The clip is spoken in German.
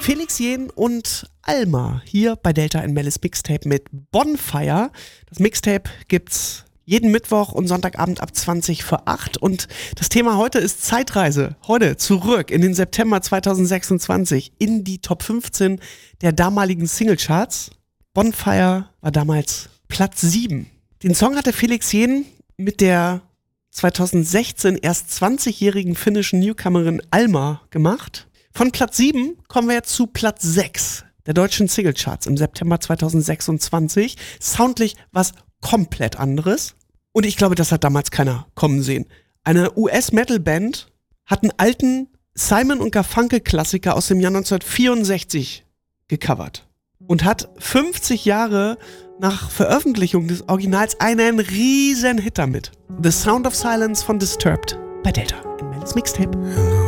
Felix Jähn und Alma hier bei Delta in Melis Mixtape mit Bonfire. Das Mixtape gibt's jeden Mittwoch und Sonntagabend ab 20:08 und das Thema heute ist Zeitreise. Heute zurück in den September 2026 in die Top 15 der damaligen Singlecharts. Bonfire war damals Platz 7. Den Song hatte Felix Jähn mit der 2016 erst 20-jährigen finnischen Newcomerin Alma gemacht. Von Platz 7 kommen wir jetzt zu Platz 6 der deutschen Singlecharts im September 2026. Soundlich was komplett anderes. Und ich glaube, das hat damals keiner kommen sehen. Eine US-Metal-Band hat einen alten Simon & Garfunkel-Klassiker aus dem Jahr 1964 gecovert. Und hat 50 Jahre nach Veröffentlichung des Originals einen riesen Hit damit. The Sound of Silence von Disturbed bei Delta in Melis Mixtape.